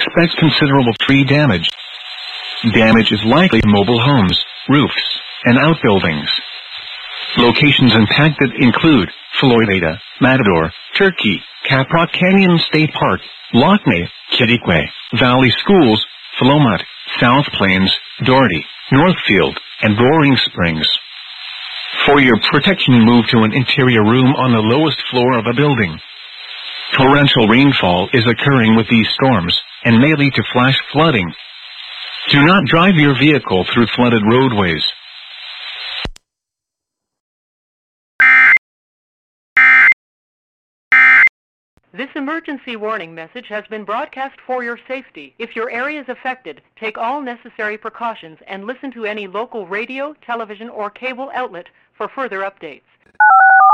expect considerable tree damage. Damage is likely to mobile homes, roofs, and outbuildings. Locations impacted include Florida, Matador, Turkey, Caprock Canyon State Park, Lochne, Kitikwe, Valley Schools, Philomath, South Plains, Doherty, Northfield, and Roaring Springs. For your protection, move to an interior room on the lowest floor of a building. Torrential rainfall is occurring with these storms and may lead to flash flooding. Do not drive your vehicle through flooded roadways. This emergency warning message has been broadcast for your safety. If your area is affected, take all necessary precautions and listen to any local radio, television, or cable outlet for further updates.